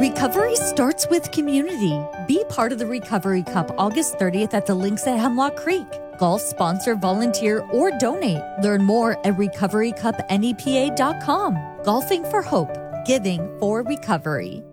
Recovery starts with community. Be part of the Recovery Cup August 30th at the links at Hemlock Creek. Golf sponsor, volunteer, or donate. Learn more at recoverycupnepa.com. Golfing for Hope. Giving for Recovery.